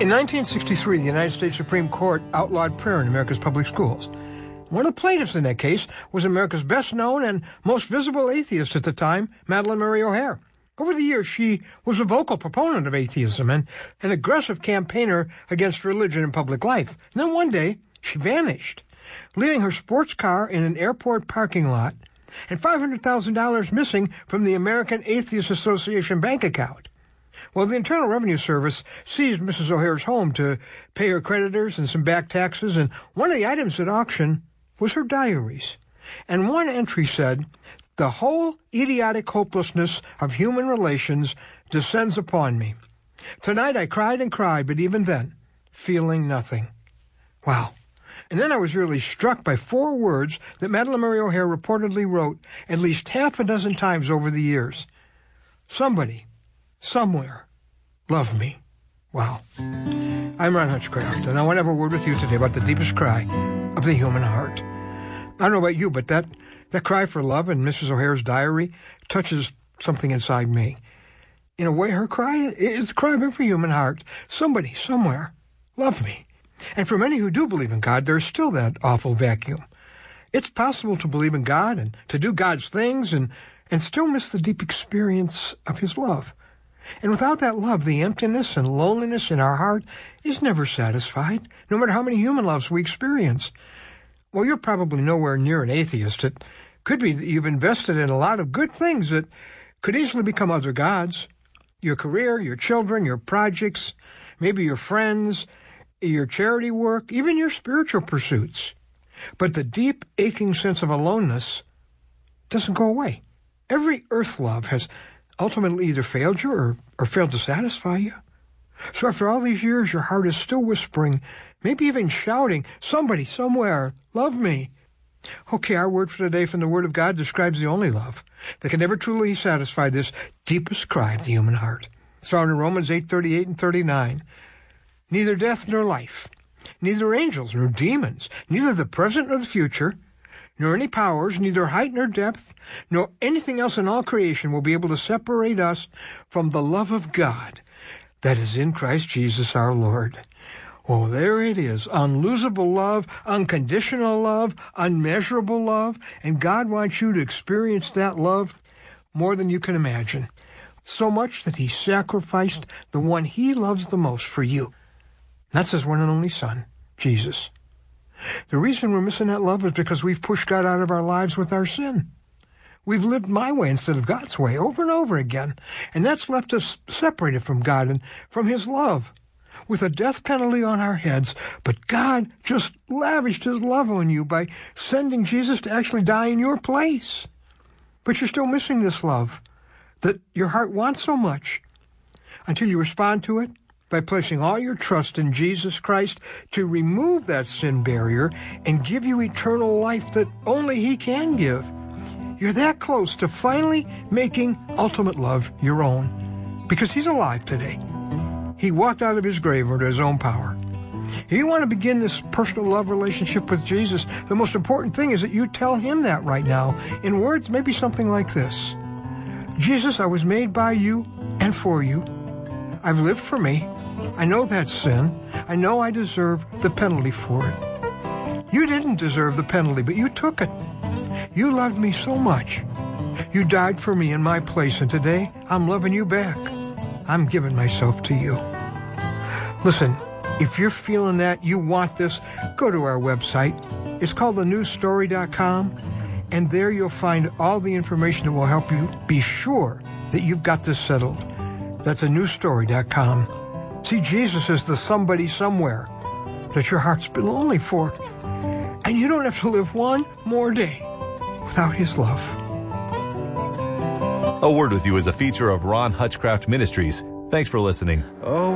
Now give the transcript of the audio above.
In 1963, the United States Supreme Court outlawed prayer in America's public schools. One of the plaintiffs in that case was America's best-known and most visible atheist at the time, Madalyn Murray O'Hair. Over the years, she was a vocal proponent of atheism and an aggressive campaigner against religion in public life. And then one day, she vanished, leaving her sports car in an airport parking lot and $500,000 missing from the American Atheist Association bank account. Well, the Internal Revenue Service seized Mrs. O'Hair's home to pay her creditors and some back taxes, and one of the items at auction was her diaries. And one entry said, "The whole idiotic hopelessness of human relations descends upon me. Tonight I cried and cried, but even then, feeling nothing." Wow. And then I was really struck by 4 words that Madalyn Murray O'Hair reportedly wrote at least half a dozen times over the years. Somebody, somewhere, love me. Wow. I'm Ron Hutchcraft, and I want to have a word with you today about the deepest cry of the human heart. I don't know about you, but that cry for love in Mrs. O'Hair's diary touches something inside me. In a way, her cry is the cry of every human heart. Somebody, somewhere, love me. And for many who do believe in God, there's still that awful vacuum. It's possible to believe in God and to do God's things and still miss the deep experience of His love. And without that love, the emptiness and loneliness in our heart is never satisfied, no matter how many human loves we experience. Well, you're probably nowhere near an atheist. It could be that you've invested in a lot of good things that could easily become other gods. Your career, your children, your projects, maybe your friends, your charity work, even your spiritual pursuits. But the deep, aching sense of aloneness doesn't go away. Every earth love has ultimately either failed you or failed to satisfy you. So after all these years, your heart is still whispering, maybe even shouting, "Somebody, somewhere, love me." Okay, our word for today from the Word of God describes the only love that can never truly satisfy this deepest cry of the human heart. It's found in Romans 8:38 and 39. "Neither death nor life, neither angels nor demons, neither the present nor the future, nor any powers, neither height nor depth, nor anything else in all creation will be able to separate us from the love of God that is in Christ Jesus our Lord." Oh, there it is. Unlosable love, unconditional love, unmeasurable love. And God wants you to experience that love more than you can imagine. So much that He sacrificed the one He loves the most for you. That's His one and only Son, Jesus. The reason we're missing that love is because we've pushed God out of our lives with our sin. We've lived my way instead of God's way over and over again. And that's left us separated from God and from His love, with a death penalty on our heads. But God just lavished His love on you by sending Jesus to actually die in your place. But you're still missing this love that your heart wants so much until you respond to it by placing all your trust in Jesus Christ to remove that sin barrier and give you eternal life that only He can give. You're that close to finally making ultimate love your own, because He's alive today. He walked out of His grave under His own power. If you want to begin this personal love relationship with Jesus, the most important thing is that you tell Him that right now in words maybe something like this: "Jesus, I was made by You and for You. I've lived for me. I know that's sin. I know I deserve the penalty for it. You didn't deserve the penalty, but You took it. You loved me so much. You died for me in my place, and today I'm loving You back. I'm giving myself to You." Listen, if you're feeling that, you want this, go to our website. It's called thenewstory.com, and there you'll find all the information that will help you be sure that you've got this settled. That's thenewstory.com. See Jesus as the somebody somewhere that your heart's been lonely for. And you don't have to live one more day without His love. A Word with You is a feature of Ron Hutchcraft Ministries. Thanks for listening. Oh.